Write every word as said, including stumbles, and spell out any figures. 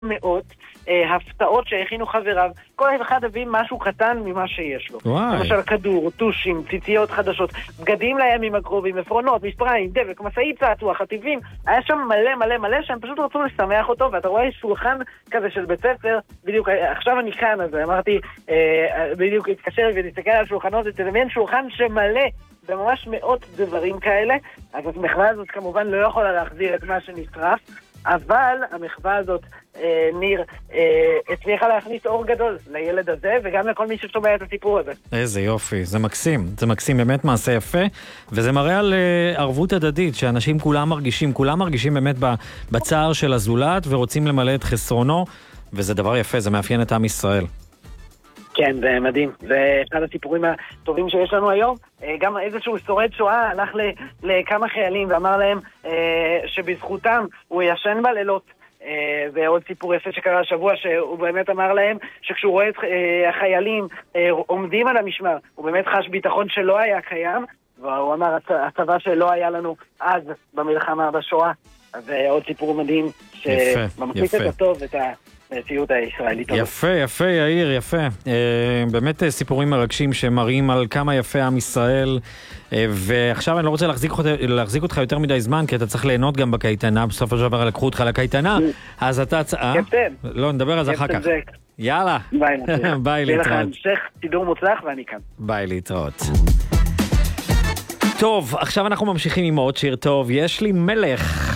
מאות אה, הפתעות שהכינו חבריו. כל אחד הביא משהו קטן ממה שיש לו. וואי. למשל כדור, טושים, ציציות חדשות, בגדים לימים הקרובים, עפרונות, מספריים, דבק, מסעי צעצוע, חטיבים. היה שם מלא מלא מלא שהם פשוט רצו לשמח אותו, ואתה רואה שולחן כזה של בית ספר, בדיוק, עכשיו אני כאן, אז אמרתי, אה, בדיוק התקשר ולהסתכל על שולחנות, זה תדמיין שולחן שמלא בממש מאות דברים כאלה. אז המחווה הזאת כמובן לא יכולה להחזיר את מה שנשרף, אבל המחווה הזאת, אה, ניר, אה, הצליחה להכניס אור גדול לילד הזה, וגם לכל מי ששומע את הסיפור הזה. איזה יופי, זה מקסים, זה מקסים, באמת מעשה יפה, וזה מראה על אה, ערבות הדדית, שאנשים כולם מרגישים, כולם מרגישים באמת בצער של הזולת, ורוצים למלא את חסרונו, וזה דבר יפה, זה מאפיין את עם ישראל. כן, זה מדהים. זה אחד הסיפורים הטובים שיש לנו היום. גם איזשהו שורד שואה הלך לכמה חיילים ואמר להם שבזכותם הוא ישן בלילות. ועוד סיפור יפה שקרה השבוע, שהוא באמת אמר להם שכשהוא רואה את החיילים עומדים על המשמר, הוא באמת חש ביטחון שלא היה קיים, והוא אמר הצבא שלא היה לנו אז במלחמה בשואה. אז עוד סיפור מדהים שממחיש את הטוב, את ה... מציאות הישראלית. יפה, יפה, יאיר, יפה. אה, באמת סיפורים מרגשים שמראים על כמה יפה עם ישראל, אה, ועכשיו אני לא רוצה להחזיק, להחזיק אותך יותר מדי זמן, כי אתה צריך ליהנות גם בקייטנה, בסוף השבוע לקחו אותך לקייטנה, אז אתה... קפטן. לא, נדבר על זה אחר כך. יאללה. ביי, ביי, להתראות. שיהיה לך המשך סידור מוצלח ואני כאן. ביי, להתראות. טוב, עכשיו אנחנו ממשיכים עם עוד שיר טוב, יש לי מלך.